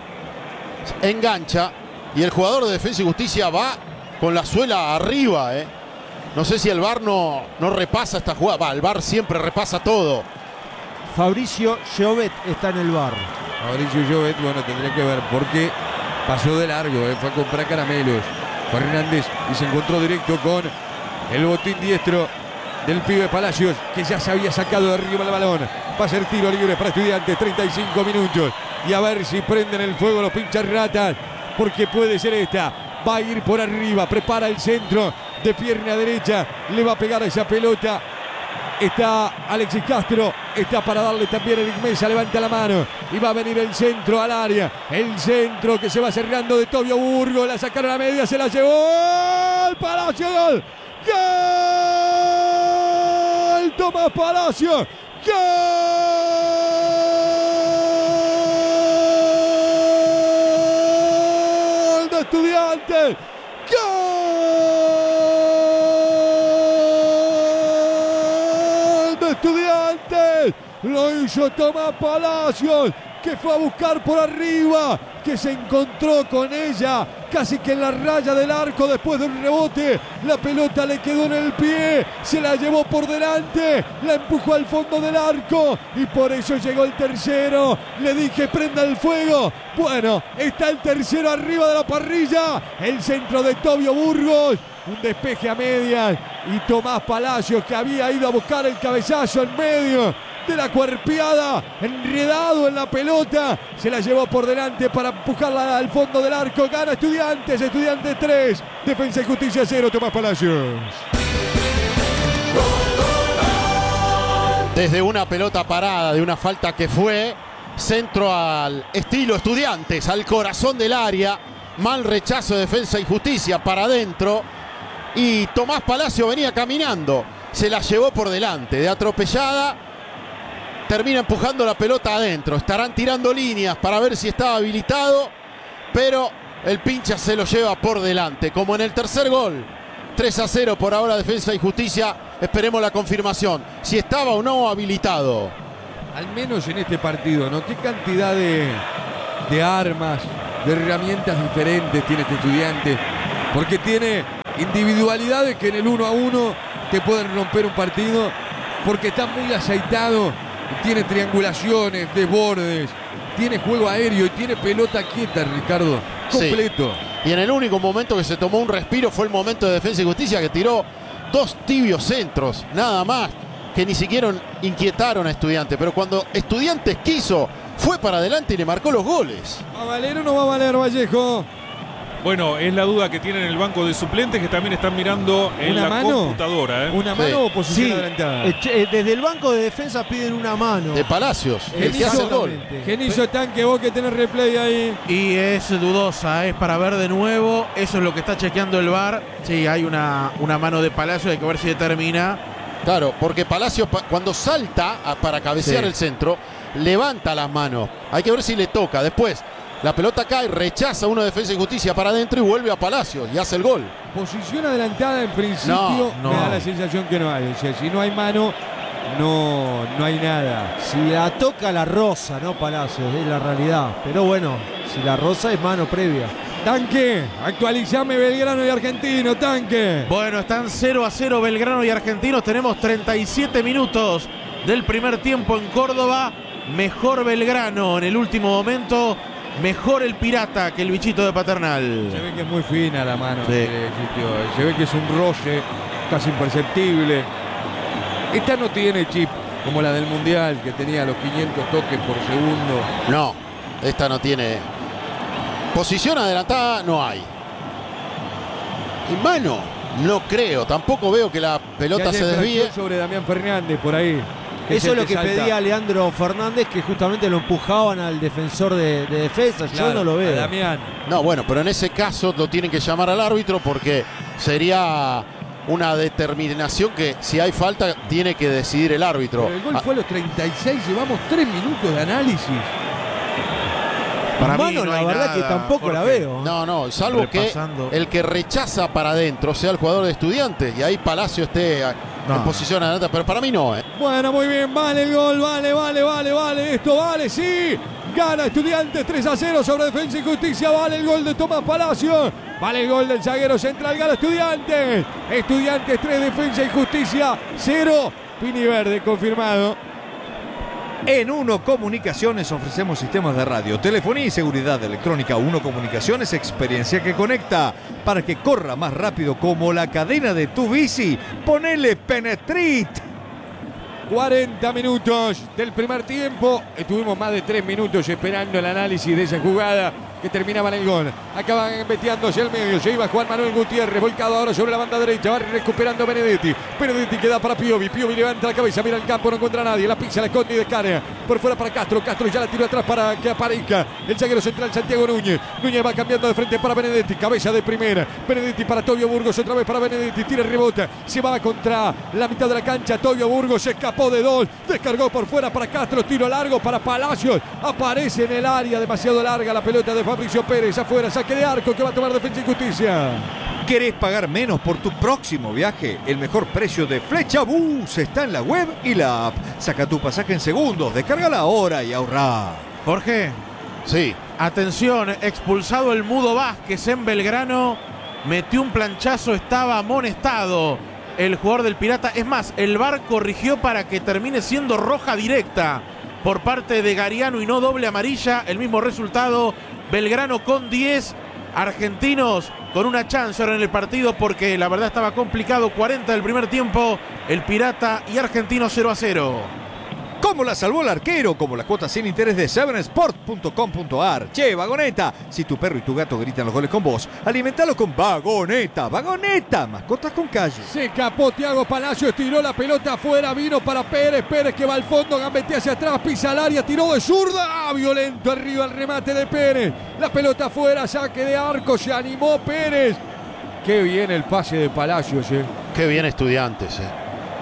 engancha y el jugador de Defensa y Justicia va con la suela arriba. ¿eh? No sé si el V A R no, no repasa esta jugada. Va, el V A R siempre repasa todo. Fabricio Llobet está en el V A R. Fabricio Llobet, bueno, tendría que ver porque pasó de largo, ¿eh? Fue a comprar caramelos Fernández y se encontró directo con el botín diestro del pibe Palacios, que ya se había sacado de arriba el balón. Va a ser tiro libre para Estudiantes, treinta y cinco minutos. Y a ver si prenden el fuego los pinchas ratas, porque puede ser esta. Va a ir por arriba, prepara el centro de pierna derecha, le va a pegar a esa pelota. Está Alexis Castro, está para darle también Eric Mesa, levanta la mano y va a venir el centro al área. El centro que se va cerrando de Tobio Burgos, la sacaron a media, se la llevó el Palacio, gol. ¡Gol! Tomás Palacio, ¡gol! De Estudiantes, ¡gol! De Estudiantes, lo hizo Tomás Palacios, que fue a buscar por arriba, que se encontró con ella casi que en la raya del arco después del rebote. La pelota le quedó en el pie, se la llevó por delante, la empujó al fondo del arco y por eso llegó el tercero. Le dije prenda el fuego. Bueno, está el tercero arriba de la parrilla, el centro de Tobio Burgos, un despeje a medias y Tomás Palacios, que había ido a buscar el cabezazo en medio de la cuerpeada, enredado en la pelota, se la llevó por delante para empujarla al fondo del arco. Gana Estudiantes, Estudiantes tres, Defensa y Justicia cero, Tomás Palacios. Desde una pelota parada, de una falta que fue centro al estilo Estudiantes, al corazón del área, Mal rechazo de Defensa y Justicia para adentro. Y Tomás Palacio venía caminando. Se la llevó por delante. De atropellada. Termina empujando la pelota adentro. Estarán tirando líneas para ver si estaba habilitado. Pero el pincha se lo lleva por delante. Como en el tercer gol. tres a cero por ahora Defensa y Justicia. Esperemos la confirmación. Si estaba o no habilitado. Al menos en este partido, ¿no? Qué cantidad de, de armas, de herramientas diferentes tiene este Estudiante. Porque tiene individualidades que en el uno a uno te pueden romper un partido. Porque está muy aceitado. Tiene triangulaciones, desbordes. Tiene juego aéreo y tiene pelota quieta, Ricardo. Completo. Sí. Y en el único momento que se tomó un respiro fue el momento de Defensa y Justicia, que tiró dos tibios centros, nada más, que ni siquiera inquietaron a Estudiantes. Pero cuando Estudiantes quiso, fue para adelante y le marcó los goles. ¿Va a valer o no va a valer, Vallejo? Bueno, es la duda que tienen en el banco de suplentes, que también están mirando en ¿Una la mano? computadora. ¿eh? ¿Una mano Sí. o posición Sí, adelantada? eh, che, eh, desde el banco de defensa piden una mano. De Palacios, el que hace el gol. Exactamente. Genizo Tanque, vos que tenés replay ahí. Y es dudosa, es para ver de nuevo. Eso es lo que está chequeando el V A R. Sí, hay una, una mano de Palacio, hay que ver si determina. Claro, porque Palacios pa- cuando salta a- para cabecear Sí. el centro, levanta las manos. Hay que ver si le toca. Después, la pelota cae, rechaza uno de Defensa y Justicia para adentro y vuelve a Palacios y hace el gol. Posición adelantada en principio, No, no. me da la sensación que no hay. O sea, si no hay mano, no, no hay nada. Si la toca la rosa, no Palacios, es la realidad. Pero bueno, si la rosa es mano previa. Tanque, actualizame Belgrano y Argentino, Tanque. Bueno, están cero a cero Belgrano y Argentinos. Tenemos treinta y siete minutos del primer tiempo en Córdoba. Mejor Belgrano en el último momento. Mejor el Pirata que el bichito de Paternal. Se ve que es muy fina la mano. Sí. eh, sitio. Se ve que es un roce casi imperceptible. Esta no tiene chip como la del Mundial, que tenía los quinientos toques por segundo. No, esta no tiene. Posición adelantada no hay. Y mano, no creo. Tampoco veo que la pelota Ya hay se desvíe. infracción sobre Damián Fernández por ahí. que Eso se es lo te que salta. pedía Leandro Fernández, que justamente lo empujaban al defensor de, de defensa. Yo Claro, no lo a veo. Damián. No, bueno, pero en ese caso lo tienen que llamar al árbitro porque sería una determinación que si hay falta tiene que decidir el árbitro. Pero el gol Ah, fue a los treinta y seis, llevamos tres minutos de análisis. Para mí Mano, no la hay verdad nada, que tampoco la Jorge. veo. No, no, salvo Repasando. que el que rechaza para adentro sea el jugador de Estudiantes y ahí Palacio esté a- No. en posición adelante, pero para mí no. ¿eh? Bueno, muy bien, vale el gol, vale, vale, vale, vale, esto vale, sí. Gana Estudiantes tres a cero sobre Defensa y Justicia, vale el gol de Tomás Palacio, vale el gol del zaguero central, gana Estudiantes. Estudiantes tres, Defensa y Justicia cero. Pini Verde, confirmado. En Uno Comunicaciones ofrecemos sistemas de radio, telefonía y seguridad electrónica. Uno Comunicaciones, experiencia que conecta. Para que corra más rápido como la cadena de tu bici, ponele Penetrit. cuarenta minutos del primer tiempo. Estuvimos más de tres minutos esperando el análisis de esa jugada que terminaba en el gol. Acaban metiendo hacia el medio. Se iba Juan Manuel Gutiérrez, volcado ahora sobre la banda derecha. Va recuperando Benedetti. Benedetti queda para Piovi. Piovi levanta la cabeza, mira el campo, no encuentra a nadie. La pisa, la esconde y descarga. Por fuera para Castro. Castro ya la tiró atrás para que aparezca el zaguero central Santiago Núñez. Núñez va cambiando de frente para Benedetti. Cabeza de primera. Benedetti para Tobio Burgos. Otra vez para Benedetti. Tira y rebota. Se va contra la mitad de la cancha. Tobio Burgos se escapó de dos. Descargó por fuera para Castro. Tiro largo para Palacios. Aparece en el área. Demasiado larga la pelota de Fabricio Pérez. Afuera. Saque de arco que va a tomar Defensa y Justicia. ¿Querés pagar menos por tu próximo viaje? El mejor precio de Flecha Bus está en la web y la app. Saca tu pasaje en segundos, descárgala ahora y ahorrá. Jorge, Sí, atención, expulsado el Mudo Vázquez en Belgrano. Metió un planchazo, estaba amonestado el jugador del Pirata. Es más, el V A R corrigió para que termine siendo roja directa por parte de Gariano y no doble amarilla. El mismo resultado, Belgrano con diez, Argentinos con una chance ahora en el partido porque la verdad estaba complicado. cuarenta del primer tiempo, el Pirata y Argentinos cero a cero. ¿Cómo la salvó el arquero? Como las cuotas sin interés de seven sport punto com punto a r. Che, Vagoneta, si tu perro y tu gato gritan los goles con vos, alimentalo con Vagoneta. Vagoneta, mascotas con calle. Se escapó Thiago Palacios, tiró la pelota afuera, vino para Pérez, Pérez que va al fondo, gambetea hacia atrás, pisa al área, tiró de zurda, ¡ah! Violento arriba el remate de Pérez. La pelota afuera, saque de arco, se animó Pérez. Qué bien el pase de Palacios, eh. Qué bien Estudiantes, eh.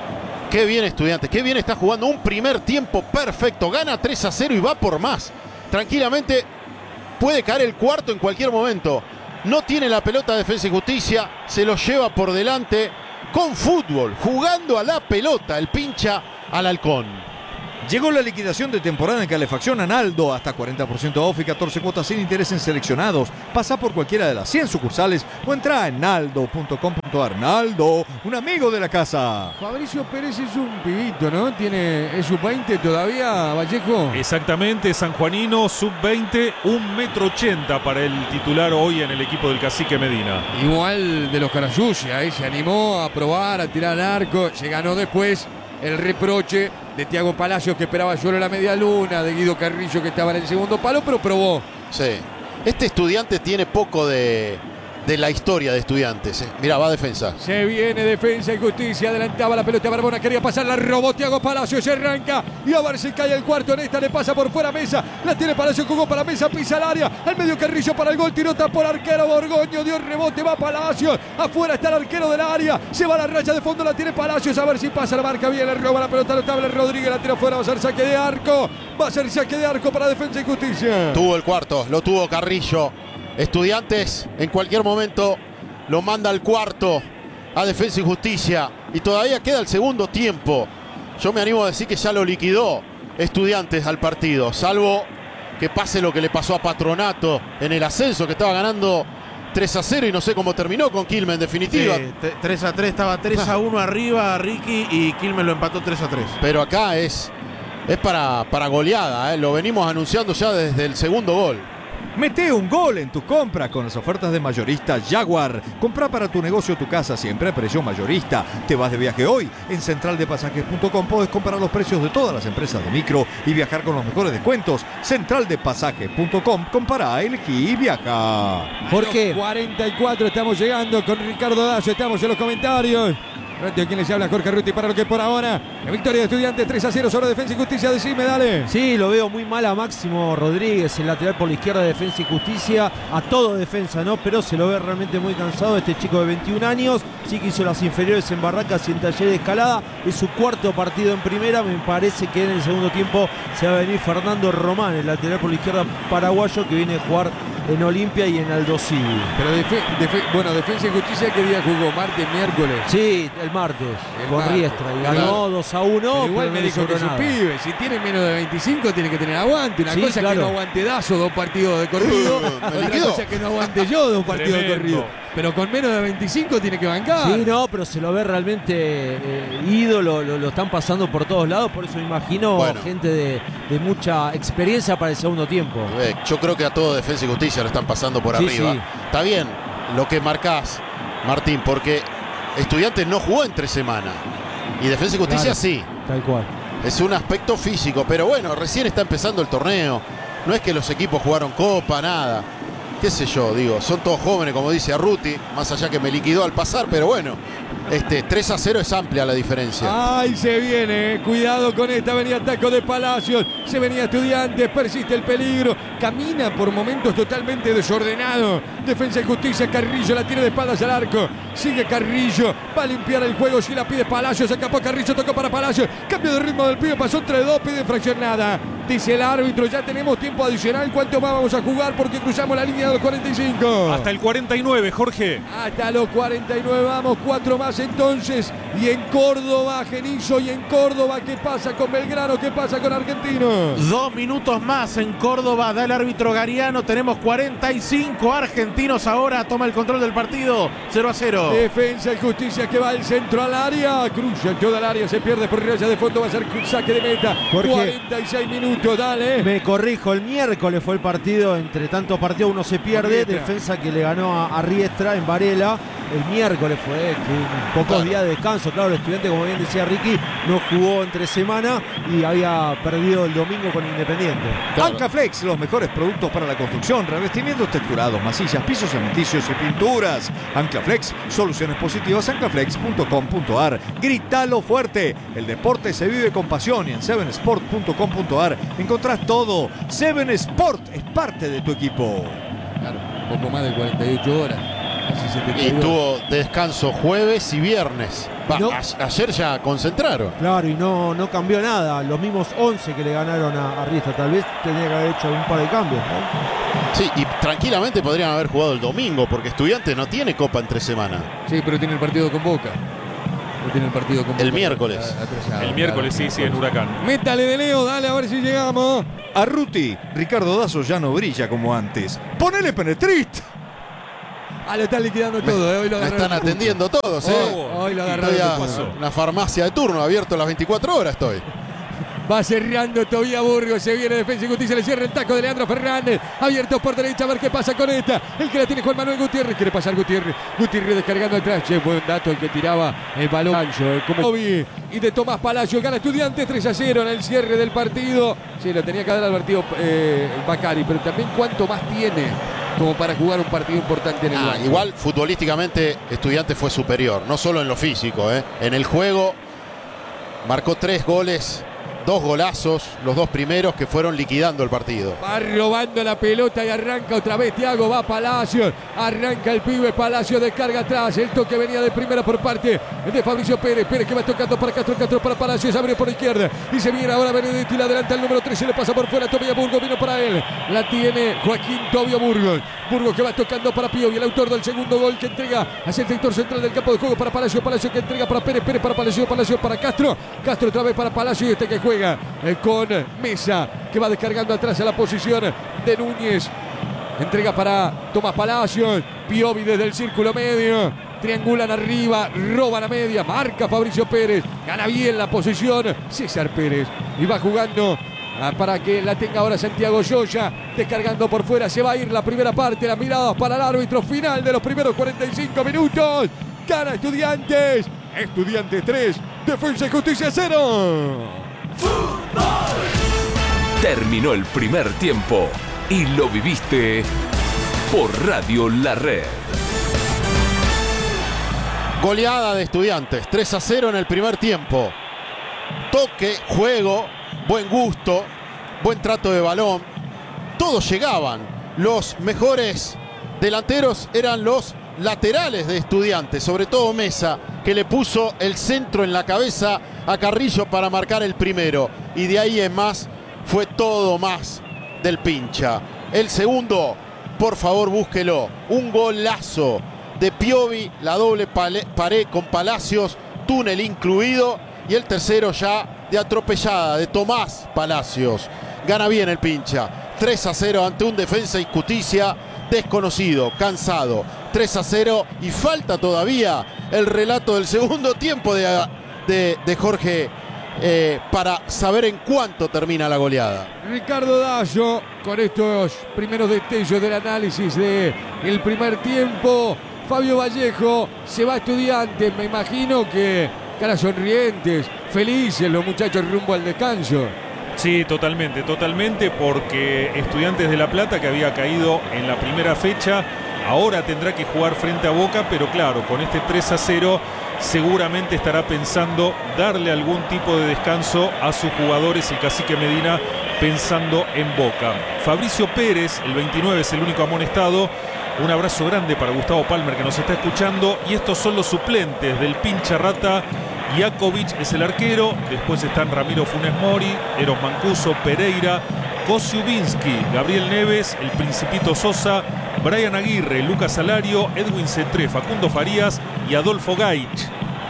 Qué bien Estudiantes, qué bien está jugando. Un primer tiempo perfecto. Gana tres a cero y va por más. Tranquilamente puede caer el cuarto en cualquier momento. No tiene la pelota Defensa y Justicia. Se lo lleva por delante con fútbol, jugando a la pelota. El pincha al halcón. Llegó la liquidación de temporada en calefacción Analdo, hasta cuarenta por ciento off y catorce cuotas sin interés en seleccionados. Pasa por cualquiera de las cien sucursales o entra en naldo punto com punto a r. Naldo, un amigo de la casa. Fabricio Pérez es un pibito, ¿no? Tiene, es sub veinte todavía, Vallejo. Exactamente, sanjuanino, sub veinte, un metro ochenta para el titular hoy en el equipo del Cacique Medina. Igual de los Carasucia, ¿eh? Se animó a probar, a tirar al arco, se ganó después el reproche de Thiago Palacios, que esperaba solo la media luna, de Guido Carrillo, que estaba en el segundo palo, pero probó. Sí. Este Estudiante tiene poco de, de la historia de Estudiantes, eh. Mirá, va a defensa. Se viene Defensa y Justicia, adelantaba la pelota Barbona, quería pasar, la robó Thiago Palacios, se arranca y a ver si cae el cuarto. En esta le pasa por fuera Mesa, la tiene Palacios, jugó para Mesa, pisa al área, al medio Carrillo para el gol, tirota por arquero, Borgoño dio el rebote, va Palacios, afuera está el arquero del área, se va a la raya de fondo, la tiene Palacios, a ver si pasa, la marca bien, le roba la pelota notable Rodríguez, la tira afuera, va a ser saque de arco, va a ser saque de arco para Defensa y Justicia. Tuvo el cuarto, lo tuvo Carrillo. Estudiantes en cualquier momento lo manda al cuarto a Defensa y Justicia y todavía queda el segundo tiempo. Yo me animo a decir que ya lo liquidó Estudiantes al partido, salvo que pase lo que le pasó a Patronato en el ascenso, que estaba ganando tres a cero y no sé cómo terminó con Quilmes en definitiva. Sí, tres a tres, estaba tres a uno arriba Ricky y Quilmes lo empató tres a tres. Pero acá es, es para, para goleada, ¿eh? Lo venimos anunciando ya desde el segundo gol. Mete un gol en tus compras con las ofertas de mayorista Jaguar. Compra para tu negocio o tu casa siempre a precio mayorista. Te vas de viaje hoy. En central de pasajes punto com podés comparar los precios de todas las empresas de micro y viajar con los mejores descuentos. central de pasajes punto com. Compara, elegí y viaja. Jorge. cuarenta y cuatro estamos llegando con Ricardo Dazo, estamos en los comentarios. ¿A quién les habla? Jorge Ruti para lo que por ahora. La victoria de Estudiantes tres a cero sobre Defensa y Justicia. Decime, dale. Sí, lo veo muy mal a Máximo Rodríguez, el lateral por la izquierda de Defensa y Justicia. A todo defensa, ¿no? Pero se lo ve realmente muy cansado este chico de veintiún años. Sí que hizo las inferiores en Barracas y en Taller de Escalada. Es su cuarto partido en primera. Me parece que en el segundo tiempo se va a venir Fernando Román, el lateral por la izquierda paraguayo, que viene a jugar en Olimpia y en Aldo Civi. Pero defe, defe, bueno, Defensa y Justicia, ¿qué día jugó? ¿Martes, miércoles? Sí, el martes, el con martes. Riestra. Y ganó Claro. dos a uno. Pero igual pero me no le dijo que sobró es un nada. pibe. Si tiene menos de veinticinco, tiene que tener aguante. Una Sí, cosa es claro. que no aguante Dazo dos partidos de corrido. Me Otra liquidó. cosa es que no aguante yo dos partidos Tremendo. de corrido. Pero con menos de veinticinco tiene que bancar. Sí, no, pero se lo ve realmente eh, ídolo, lo, lo están pasando por todos lados, por eso me imagino Bueno. gente de, de mucha experiencia para el segundo tiempo. Eh, Yo creo que a todo Defensa y Justicia lo están pasando por Sí, arriba. sí. Está bien lo que marcás, Martín, porque Estudiantes no jugó entre semana. Y Defensa y Justicia Claro. sí. Tal cual. Es un aspecto físico, pero bueno, recién está empezando el torneo. No es que los equipos jugaron copa, nada. Qué sé yo, digo, son todos jóvenes, como dice Arruti, más allá que me liquidó al pasar, pero bueno, este tres a cero es amplia la diferencia. Ay, se viene, eh. Cuidado con esta, venía taco de Palacios, se venía Estudiantes, persiste el peligro, camina por momentos totalmente desordenado. Defensa y Justicia, Carrillo la tiene de espaldas al arco, sigue Carrillo, va a limpiar el juego, si la pide Palacios, se escapó Carrillo, tocó para Palacios, cambio de ritmo del pibe, pasó entre dos, pide infracción, nada. Dice el árbitro, ya tenemos tiempo adicional, ¿cuánto más vamos a jugar? Porque cruzamos la línea de los cuarenta y cinco. Hasta el cuarenta y nueve, Jorge. Hasta los cuarenta y nueve vamos, cuatro más entonces. Y en Córdoba, Genizo, y en Córdoba, ¿qué pasa con Belgrano? ¿Qué pasa con Argentinos? Dos minutos más en Córdoba, da el árbitro Gariano. Tenemos cuarenta y cinco argentinos ahora. Toma el control del partido. cero a cero. Defensa y Justicia que va al centro al área. Cruza toda el área, se pierde por raya de fondo. Va a ser saque de meta. Jorge, cuarenta y seis minutos, dale. Me corrijo, el miércoles fue el partido. Entre tantos partidos uno se pierde. Riestra. Defensa que le ganó a, a Riestra en Varela. El miércoles fue, que pocos Claro. días de descanso. Claro, el estudiante, como bien decía Ricky, no jugó entre semana y había perdido el domingo con Independiente. Claro. Anclaflex, los mejores productos para la construcción, revestimientos texturados, masillas, pisos cementicios y pinturas. Anclaflex, soluciones positivas, anclaflex punto com punto ar. Gritalo fuerte, el deporte se vive con pasión y en seven sport punto com punto ar encontrás todo. Seven Sport es parte de tu equipo. Claro, poco más de cuarenta y ocho horas. Casi setenta Y y dos. tuvo descanso jueves y viernes. Va, No. a- ayer ya concentraron. Claro, y no, no cambió nada. Los mismos once que le ganaron a, a Riestra. Tal vez tenía que haber hecho un par de cambios, ¿no? Sí, y tranquilamente podrían haber jugado el domingo, porque Estudiantes no tiene copa entre semana. Sí, pero tiene el partido con Boca. No tiene el partido con Boca. El miércoles. Atrasado, El miércoles sí, sí, en Huracán. Métale de Leo, dale a ver si llegamos. Arruti, Ricardo Dazo ya no brilla como antes. ¡Ponele Penetrit! Ah, lo están liquidando todo, eh. Hoy lo Me agarraron están justo. atendiendo todos, ¿eh? Oh, hoy lo agarraron Estoy a justo. una farmacia de turno, abierto las veinticuatro horas estoy. Va cerrando Tobía Burgos. Se viene Defensa y Justicia. Le cierra el taco de Leandro Fernández. Abierto por derecha. A ver qué pasa con esta. El que la tiene Juan Manuel Gutiérrez. Quiere pasar Gutiérrez. Gutiérrez descargando atrás. Che, buen dato el que tiraba el balón. Ancho, eh, como Obi. Y de Tomás Palacio. Gana Estudiantes tres a cero en el cierre del partido. Sí, lo tenía que dar advertido eh, Bacari. Pero también cuánto más tiene como para jugar un partido importante en el Ah, banco. igual futbolísticamente Estudiantes fue superior, no solo en lo físico, ¿eh? En el juego marcó tres goles, dos golazos, los dos primeros que fueron liquidando el partido. Va robando la pelota y arranca otra vez Thiago, va Palacio, arranca el pibe, Palacio descarga atrás, el toque venía de primera por parte de Fabricio Pérez, Pérez que va tocando para Castro, Castro para Palacio, se abre por izquierda y se viene ahora Benedetti, la adelanta el número tres, se le pasa por fuera, Tobía Burgos, vino para él, la tiene Joaquín Tobio Burgos, Burgos que va tocando para Pío y el autor del segundo gol que entrega hacia el sector central del campo de juego para Palacio, Palacio que entrega para Pérez, Pérez para Palacio, Palacio para Castro, Castro otra vez para Palacio y este que juega eh, con Mesa que va descargando atrás a la posición de Núñez. Entrega para Tomás Palacios. Piovi desde el círculo medio. Triangulan arriba, roban a media. Marca Fabricio Pérez. Gana bien la posición César Pérez. Y va jugando ah, para que la tenga ahora Santiago Yoya. Descargando por fuera. Se va a ir la primera parte. Las miradas para el árbitro final de los primeros cuarenta y cinco minutos. Gana Estudiantes. Estudiantes tres. Defensa y Justicia cero. Terminó el primer tiempo y lo viviste por Radio La Red. Goleada de Estudiantes, tres a cero en el primer tiempo. Toque, juego, buen gusto, buen trato de balón. Todos llegaban. Los mejores delanteros eran los laterales de Estudiantes, sobre todo Mesa, que le puso el centro en la cabeza a Carrillo para marcar el primero. Y de ahí en más fue todo más del pincha. El segundo, por favor búsquelo, un golazo de Piovi, la doble pared con Palacios, túnel incluido. Y el tercero ya de atropellada de Tomás Palacios. Gana bien el pincha. tres a cero ante un Defensa y Justicia desconocido, cansado. tres a cero y falta todavía el relato del segundo tiempo de, de, de Jorge eh, para saber en cuánto termina la goleada. Ricardo Dazo con estos primeros destellos del análisis del primer tiempo. Fabio Vallejo se va a Estudiantes, me imagino que caras sonrientes, felices los muchachos rumbo al descanso. Sí, totalmente, totalmente, porque Estudiantes de La Plata, que había caído en la primera fecha, ahora tendrá que jugar frente a Boca, pero claro, con este tres a cero seguramente estará pensando darle algún tipo de descanso a sus jugadores, el cacique Medina pensando en Boca. Fabricio Pérez, el veintinueve, es el único amonestado. Un abrazo grande para Gustavo Palmer que nos está escuchando. Y estos son los suplentes del pincha rata. Jakovic es el arquero. Después están Ramiro Funes Mori, Eros Mancuso, Pereira, Kosiubinsky, Gabriel Neves, el Principito Sosa, Brian Aguirre, Lucas Alario, Edwin Cetré, Facundo Farías y Adolfo Gaich.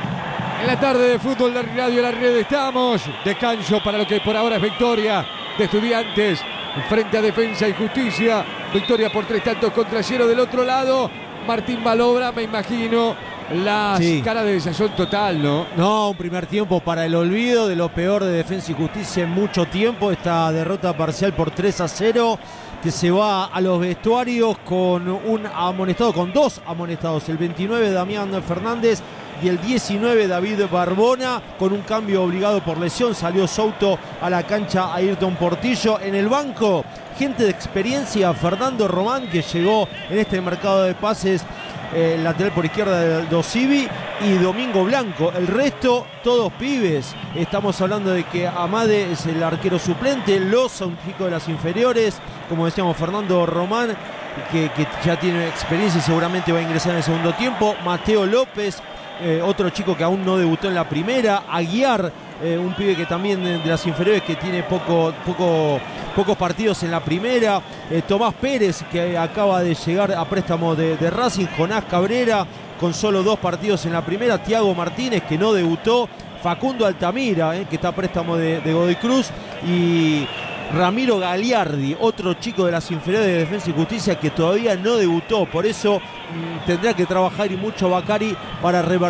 En la tarde de fútbol de Radio La Red estamos. Descanso para lo que por ahora es victoria de Estudiantes frente a Defensa y Justicia. Victoria por tres tantos contra cero del otro lado. Martín Balobra, me imagino las Sí. caras de desazón total, ¿no? No, un primer tiempo para el olvido de lo peor de Defensa y Justicia en mucho tiempo. Esta derrota parcial por tres a cero que se va a los vestuarios con un amonestado, con dos amonestados. El veintinueve Damián Fernández y el diecinueve David Barbona, con un cambio obligado por lesión. Salió Souto a la cancha, Ayrton Portillo. En el banco, gente de experiencia, Fernando Román, que llegó en este mercado de pases, eh, lateral por izquierda del Dosivi, y Domingo Blanco. El resto, todos pibes. Estamos hablando de que Amade es el arquero suplente, Loza, un chico de las inferiores, como decíamos, Fernando Román, que, que ya tiene experiencia y seguramente va a ingresar en el segundo tiempo. Mateo López, Eh, otro chico que aún no debutó en la primera. Aguiar, eh, un pibe que también de, de las inferiores, que tiene poco, poco, pocos partidos en la primera. Eh, Tomás Pérez, que acaba de llegar a préstamo de, de Racing. Jonás Cabrera, con solo dos partidos en la primera. Tiago Martínez, que no debutó. Facundo Altamira, eh, que está a préstamo de, de Godoy Cruz. Y Ramiro Galiardi, otro chico de las inferiores de Defensa y Justicia, que todavía no debutó. Por eso mmm, tendrá que trabajar y mucho Bacari para revertir